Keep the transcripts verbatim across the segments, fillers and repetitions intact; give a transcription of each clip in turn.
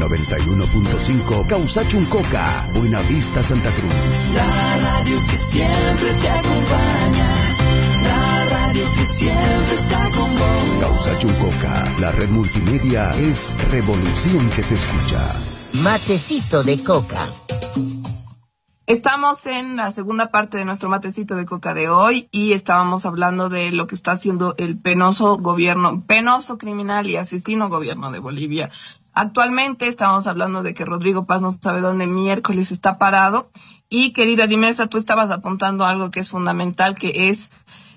noventa y uno punto cinco Causa Chuncoca, Buenavista, Santa Cruz. La radio que siempre te acompaña, la radio que siempre está con vos. Causa Chuncoca, la red multimedia es revolución que se escucha. Matecito de coca. Estamos en la segunda parte de nuestro matecito de coca de hoy y estábamos hablando de lo que está haciendo el penoso gobierno, penoso criminal y asesino gobierno de Bolivia. Actualmente estamos hablando de que Rodrigo Paz no sabe dónde miércoles está parado. Y querida Dimelsa, tú estabas apuntando algo que es fundamental, que es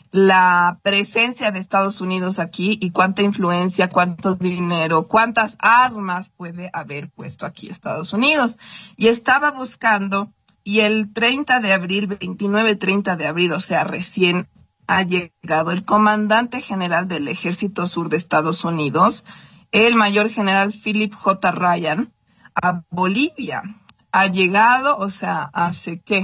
la presencia de Estados Unidos aquí y cuánta influencia, cuánto dinero, cuántas armas puede haber puesto aquí Estados Unidos. Y estaba buscando, y el treinta de abril, veintinueve treinta de abril, o sea, recién ha llegado el comandante general del Ejército Sur de Estados Unidos, el mayor general Philip J. Ryan, a Bolivia. Ha llegado, o sea, hace ¿qué?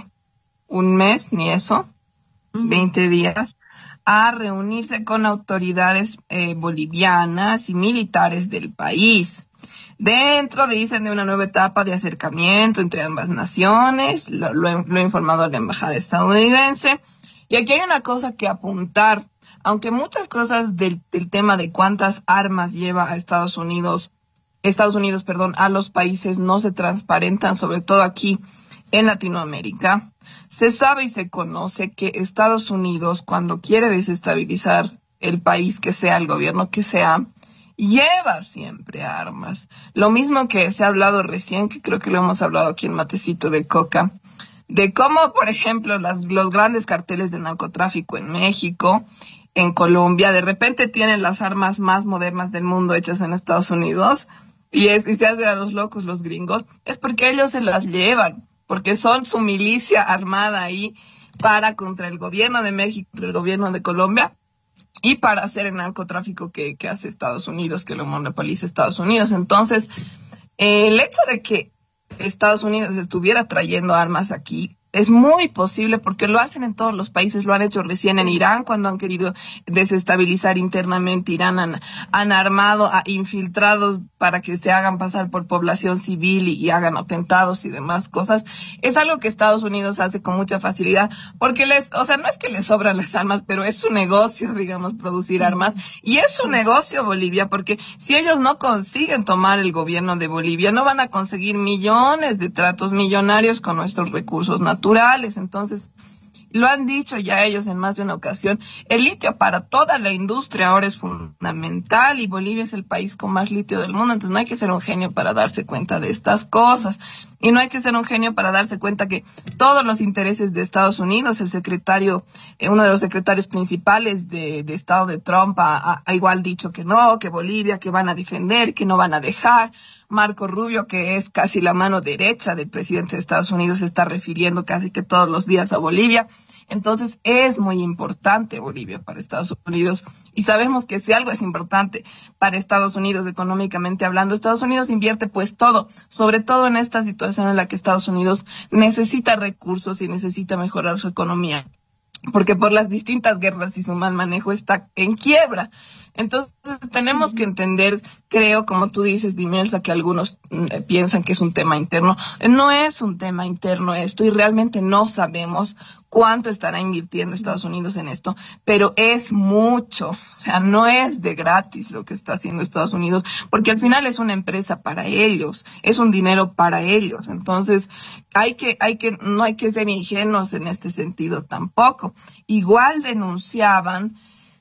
Un mes, ni eso, veinte días, a reunirse con autoridades eh, bolivianas y militares del país. Dentro, dicen, de una nueva etapa de acercamiento entre ambas naciones, lo, lo, lo ha informado la embajada estadounidense. Y aquí hay una cosa que apuntar, aunque muchas cosas del, del tema de cuántas armas lleva a Estados Unidos, Estados Unidos, perdón, a los países no se transparentan, sobre todo aquí en Latinoamérica. Se sabe y se conoce que Estados Unidos, cuando quiere desestabilizar el país, que sea el gobierno que sea, lleva siempre armas. Lo mismo que se ha hablado recién, que creo que lo hemos hablado aquí en Matecito de Coca, de cómo, por ejemplo, las, los grandes carteles de narcotráfico en México, en Colombia, de repente tienen las armas más modernas del mundo hechas en Estados Unidos, y, es, y se hacen a los locos los gringos, es porque ellos se las llevan, porque son su milicia armada ahí para contra el gobierno de México, contra el gobierno de Colombia, y para hacer el narcotráfico que, que hace Estados Unidos, que lo monopoliza Estados Unidos. Entonces, eh, el hecho de que Estados Unidos estuviera trayendo armas aquí es muy posible porque lo hacen en todos los países, lo han hecho recién en Irán cuando han querido desestabilizar internamente Irán, han, han armado a infiltrados para que se hagan pasar por población civil y, y hagan atentados y demás cosas. Es algo que Estados Unidos hace con mucha facilidad porque les, o sea, no es que les sobran las armas, pero es su negocio, digamos, producir armas, y es su negocio Bolivia, porque si ellos no consiguen tomar el gobierno de Bolivia, no van a conseguir millones de tratos millonarios con nuestros recursos naturales. Entonces, lo han dicho ya ellos en más de una ocasión, el litio para toda la industria ahora es fundamental y Bolivia es el país con más litio del mundo, entonces no hay que ser un genio para darse cuenta de estas cosas y no hay que ser un genio para darse cuenta que todos los intereses de Estados Unidos, el secretario, eh, uno de los secretarios principales de, de Estado de Trump ha, ha igual dicho que no, que Bolivia, que van a defender, que no van a dejar. Marco Rubio, que es casi la mano derecha del presidente de Estados Unidos, se está refiriendo casi que todos los días a Bolivia. Entonces es muy importante Bolivia para Estados Unidos y sabemos que si algo es importante para Estados Unidos económicamente hablando, Estados Unidos invierte pues todo, sobre todo en esta situación en la que Estados Unidos necesita recursos y necesita mejorar su economía, porque por las distintas guerras y su mal manejo está en quiebra. Entonces tenemos que entender, creo, como tú dices, Dimelsa, que algunos eh, piensan que es un tema interno. No es un tema interno esto y realmente no sabemos cuánto estará invirtiendo Estados Unidos en esto, pero es mucho, o sea, no es de gratis lo que está haciendo Estados Unidos, porque al final es una empresa para ellos, es un dinero para ellos. Entonces hay que, hay que, no hay que ser ingenuos en este sentido tampoco. Igual denunciaban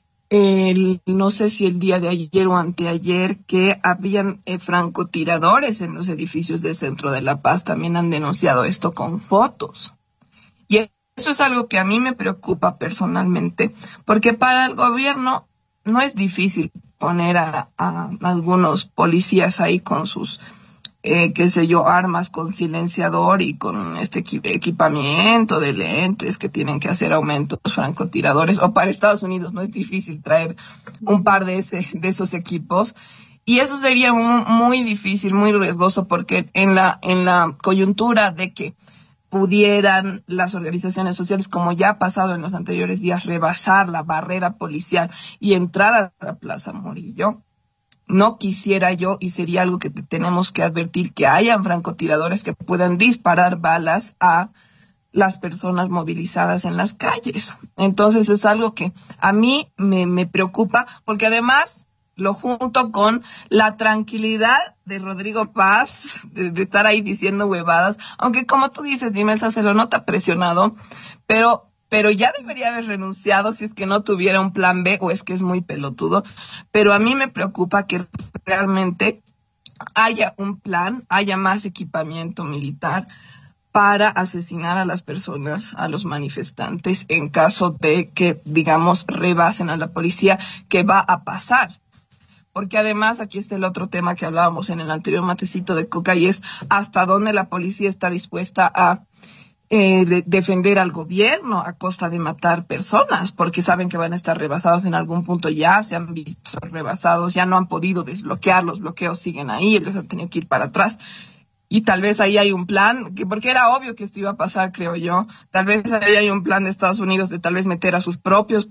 El, no sé si el día de ayer o anteayer, que habían eh, francotiradores en los edificios del Centro de La Paz. También han denunciado esto con fotos. Y eso es algo que a mí me preocupa personalmente, porque para el gobierno no es difícil poner a, a algunos policías ahí con sus, eh, qué sé yo, armas con silenciador y con este equi- equipamiento de lentes que tienen que hacer aumentos francotiradores. O para Estados Unidos no es difícil traer un par de, ese, de esos equipos. Y eso sería un, muy difícil, muy riesgoso, porque en la, en la coyuntura de que pudieran las organizaciones sociales, como ya ha pasado en los anteriores días, rebasar la barrera policial y entrar a la Plaza Murillo, no quisiera yo, y sería algo que tenemos que advertir, que hayan francotiradores que puedan disparar balas a las personas movilizadas en las calles. Entonces es algo que a mí me, me preocupa, porque además lo junto con la tranquilidad de Rodrigo Paz, de, de estar ahí diciendo huevadas, aunque como tú dices, Dimelsa, se lo nota presionado, pero pero ya debería haber renunciado si es que no tuviera un plan B, o es que es muy pelotudo. Pero a mí me preocupa que realmente haya un plan, haya más equipamiento militar para asesinar a las personas, a los manifestantes, en caso de que, digamos, rebasen a la policía, que va a pasar. Porque además aquí está el otro tema que hablábamos en el anterior matecito de coca, y es hasta dónde la policía está dispuesta a Eh, de defender al gobierno a costa de matar personas, porque saben que van a estar rebasados en algún punto. Ya se han visto rebasados, ya no han podido desbloquear, los bloqueos siguen ahí, ellos han tenido que ir para atrás. Y tal vez ahí hay un plan, que porque era obvio que esto iba a pasar, creo yo. Tal vez ahí hay un plan de Estados Unidos de tal vez meter a sus propios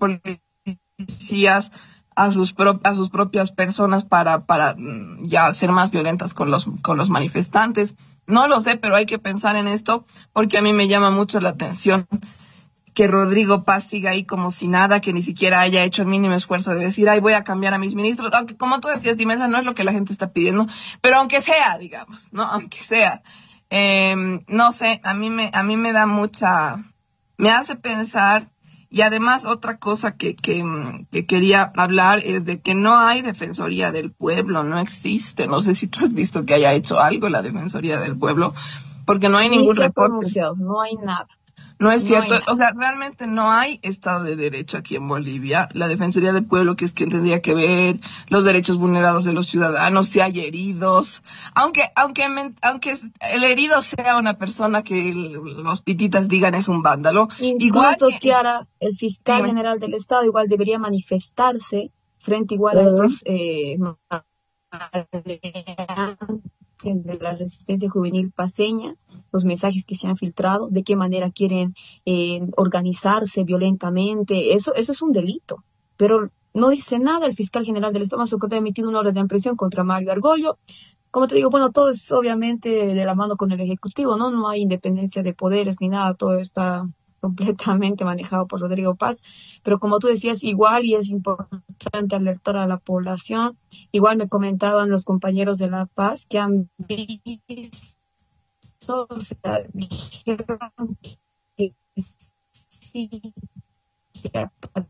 policías, a sus pro, a sus propias personas para para ya ser más violentas con los con los manifestantes. No lo sé, pero hay que pensar en esto, porque a mí me llama mucho la atención que Rodrigo Paz siga ahí como si nada, que ni siquiera haya hecho el mínimo esfuerzo de decir, ay, voy a cambiar a mis ministros, aunque como tú decías, Dimelsa, no es lo que la gente está pidiendo, pero aunque sea, digamos, ¿no? Aunque sea. Eh, no sé, a mí me a mí me da mucha, me hace pensar. Y además otra cosa que, que, que quería hablar es de que no hay Defensoría del Pueblo, no existe. No sé si tú has visto que haya hecho algo la Defensoría del Pueblo, porque no hay Ni ningún se ha reporte. pronunciado, no hay nada. No es No cierto, hay nada. o sea, realmente no hay Estado de Derecho aquí en Bolivia. La Defensoría del Pueblo, que es quien tendría que ver los derechos vulnerados de los ciudadanos, si hay heridos, aunque aunque men- aunque el herido sea una persona que el- los pititas digan es un vándalo, igual Incluso, que, Kiara, el fiscal dime. general del Estado igual debería manifestarse frente igual a Ujú. estos eh, de la resistencia juvenil paseña, los mensajes que se han filtrado, de qué manera quieren eh, organizarse violentamente. Eso, eso es un delito, pero no dice nada el fiscal general del Estado. Más que ha emitido una orden de aprehensión contra Mario Argollo. Como te digo, bueno, todo es obviamente de la mano con el Ejecutivo, ¿no? No hay independencia de poderes ni nada, todo está completamente manejado por Rodrigo Paz. Pero como tú decías, igual, y es importante alertar a la población, igual me comentaban los compañeros de La Paz que han visto, o sea, dijeron que sí, que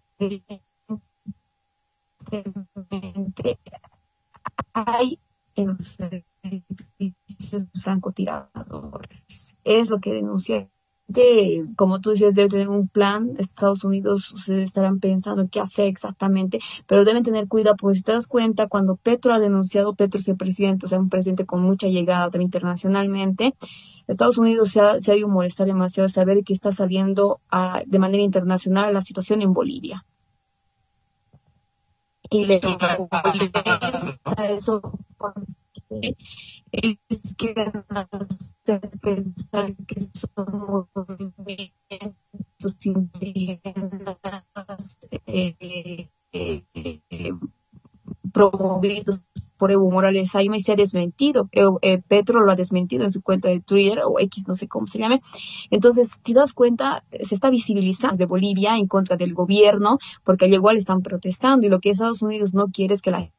aparentemente hay en los edificios francotiradores. Es lo que denuncia. De, como tú decías, debe tener un plan. Estados Unidos, ustedes estarán pensando qué hacer exactamente, pero deben tener cuidado, porque si te das cuenta, cuando Petro ha denunciado, Petro es el presidente, o sea, un presidente con mucha llegada también internacionalmente, Estados Unidos se ha, se ha ido a molestar demasiado de saber que está saliendo a, de manera internacional la situación en Bolivia. Y le molesta eso porque ellos quieren hacer pensar que son movimientos indígenas eh, eh, eh, promovidos por Evo Morales. Ahí me se ha desmentido. Eh, eh, Petro lo ha desmentido en su cuenta de Twitter o X, no sé cómo se llame. Entonces, si te das cuenta, se está visibilizando de Bolivia en contra del gobierno, porque al igual están protestando, y lo que Estados Unidos no quiere es que la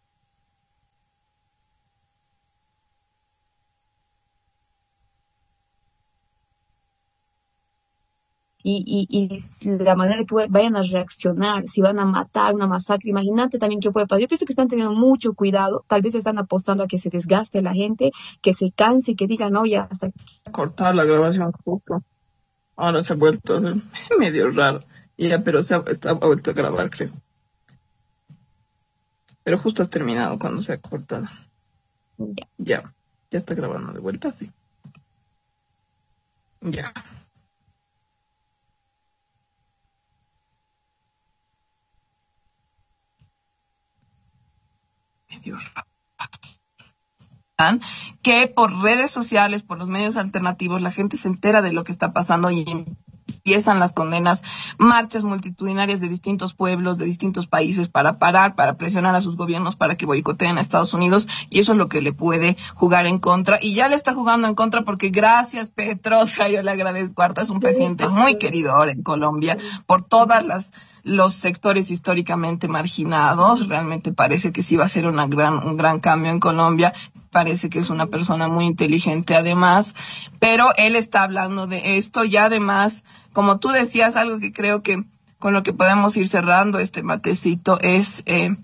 Y, y, y la manera que vayan a reaccionar, si van a matar, una masacre, imagínate también qué puede pasar. Yo pienso que están teniendo mucho cuidado, tal vez están apostando a que se desgaste la gente, que se canse, que digan, no, ya hasta aquí. Cortar la grabación justo. Ahora se ha vuelto a hacer medio raro. Ya, pero se ha, está, ha vuelto a grabar, creo. Pero justo has terminado cuando se ha cortado. Ya. Ya, ya está grabando de vuelta, sí. Ya. Medio raro. Que por redes sociales, por los medios alternativos, la gente se entera de lo que está pasando y empiezan las condenas, marchas multitudinarias de distintos pueblos, de distintos países para parar, para presionar a sus gobiernos para que boicoteen a Estados Unidos, y eso es lo que le puede jugar en contra, y ya le está jugando en contra porque gracias Petro, o sea, yo le agradezco harto, es un presidente muy querido ahora en Colombia por todas las los sectores históricamente marginados. Realmente parece que sí va a ser una gran, un gran cambio en Colombia. Parece que es una persona muy inteligente además, pero él está hablando de esto y además, como tú decías, algo que creo que con lo que podemos ir cerrando este matecito es eh,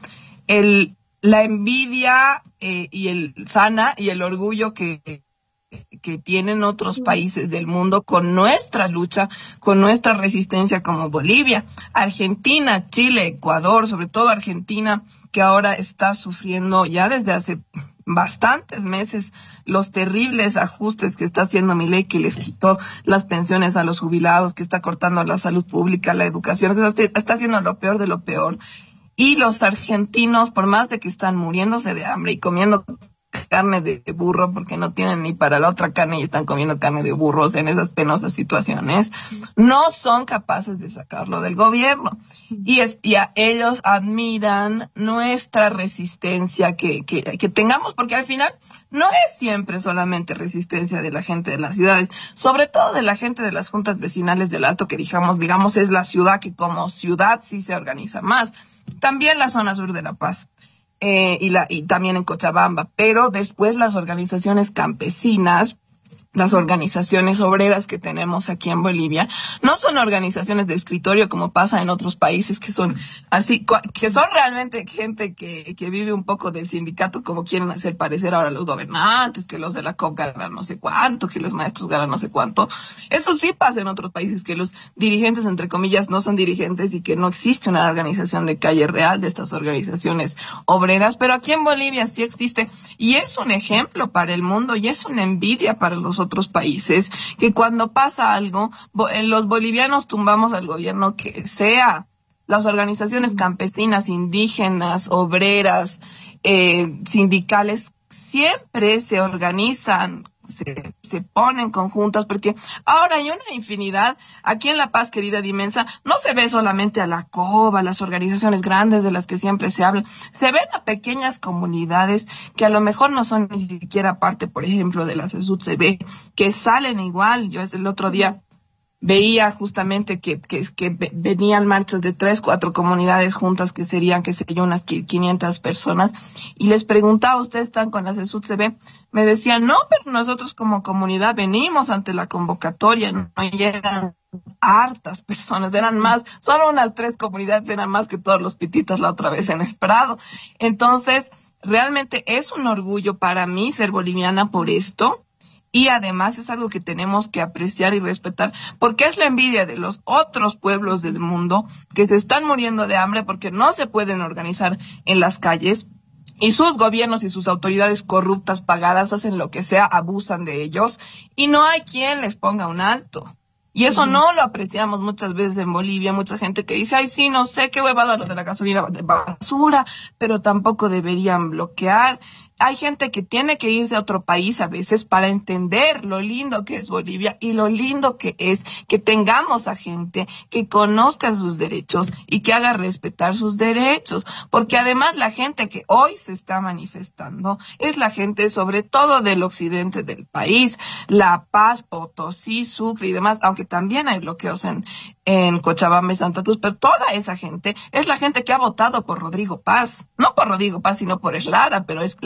el la envidia eh, y el sana y el orgullo que que tienen otros países del mundo con nuestra lucha, con nuestra resistencia como Bolivia, Argentina, Chile, Ecuador, sobre todo Argentina, que ahora está sufriendo ya desde hace bastantes meses los terribles ajustes que está haciendo Milei, que les quitó las pensiones a los jubilados, que está cortando la salud pública, la educación, que está haciendo lo peor de lo peor. Y los argentinos, por más de que están muriéndose de hambre y comiendo carne de burro porque no tienen ni para la otra carne y están comiendo carne de burros en esas penosas situaciones, no son capaces de sacarlo del gobierno. Y, es, y a ellos admiran nuestra resistencia que, que, que tengamos, porque al final no es siempre solamente resistencia de la gente de las ciudades, sobre todo de la gente de las juntas vecinales del Alto, que digamos, digamos es la ciudad que como ciudad sí se organiza más. También la zona sur de La Paz. Eh, y, la, y también en Cochabamba, pero después las organizaciones campesinas, las organizaciones obreras que tenemos aquí en Bolivia, no son organizaciones de escritorio como pasa en otros países que son así, que son realmente gente que, que vive un poco del sindicato como quieren hacer parecer ahora los gobernantes, que los de la C O P ganan no sé cuánto, que los maestros ganan no sé cuánto. Eso sí pasa en otros países, que los dirigentes, entre comillas, no son dirigentes y que no existe una organización de calle real de estas organizaciones obreras, pero aquí en Bolivia sí existe y es un ejemplo para el mundo y es una envidia para los otros países, que cuando pasa algo, los bolivianos tumbamos al gobierno que sea. Las organizaciones campesinas, indígenas, obreras, eh, sindicales, siempre se organizan, se, se ponen conjuntas, porque ahora hay una infinidad. Aquí en La Paz, querida Dimensa, no se ve solamente a la COBA, las organizaciones grandes de las que siempre se habla, se ven a pequeñas comunidades que a lo mejor no son ni siquiera parte, por ejemplo, de la CESUD-C B, que salen igual. Yo el otro día veía justamente que, que, que venían marchas de tres, cuatro comunidades juntas, que serían, que serían unas quinientas personas, y les preguntaba, ¿ustedes están con la CESUD-C B? Me decían, no, pero nosotros como comunidad venimos ante la convocatoria, no, y eran hartas personas, eran más, solo unas tres comunidades eran más que todos los pititos la otra vez en el Prado. Entonces, realmente es un orgullo para mí ser boliviana por esto. Y además es algo que tenemos que apreciar y respetar, porque es la envidia de los otros pueblos del mundo que se están muriendo de hambre porque no se pueden organizar en las calles y sus gobiernos y sus autoridades corruptas pagadas hacen lo que sea, abusan de ellos y no hay quien les ponga un alto. Y eso no lo apreciamos muchas veces en Bolivia, mucha gente que dice, ay sí, no sé qué huevada lo de la gasolina de basura, pero tampoco deberían bloquear. Hay gente que tiene que irse a otro país a veces para entender lo lindo que es Bolivia y lo lindo que es que tengamos a gente que conozca sus derechos y que haga respetar sus derechos. Porque además la gente que hoy se está manifestando es la gente sobre todo del occidente del país, La Paz, Potosí, Sucre y demás, aunque también hay bloqueos en, en Cochabamba y Santa Cruz, pero toda esa gente es la gente que ha votado por Rodrigo Paz. No por Rodrigo Paz, sino por Eslara, pero es